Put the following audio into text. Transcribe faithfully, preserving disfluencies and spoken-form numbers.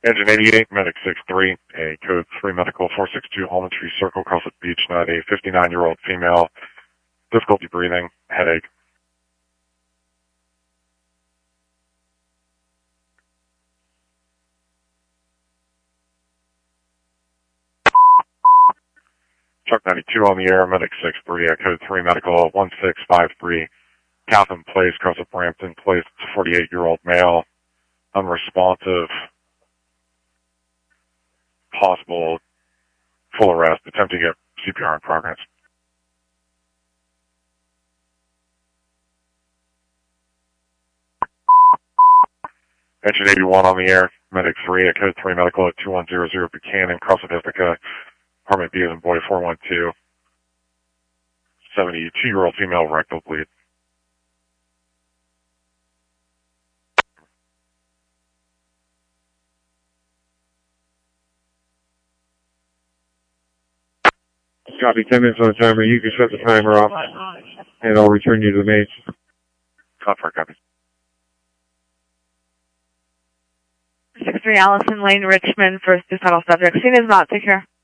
Engine eighty-eight, Medic six three, a code three medical four six two Almond Tree Circle, Crossett Beach, night, a fifty-nine-year-old female, difficulty breathing, headache. Truck ninety-two on the air, Medic six three, a code three medical one six five three, Catherine Place, Crossett Brampton Place, forty-eight-year-old male, unresponsive, possible full arrest, attempting to get C P R in progress. Engine eighty-one on the air, Medic three, a code three medical at two one zero zero Buchanan, Crossett Ithaca, apartment B as in boy four one two, seventy-two-year-old female rectal bleed. Copy, ten minutes on the timer. You can shut the timer off, and I'll return you to the main. Confirm, copy. six three Allison Lane, Richmond, first suicidal subject. Scene is not, take care.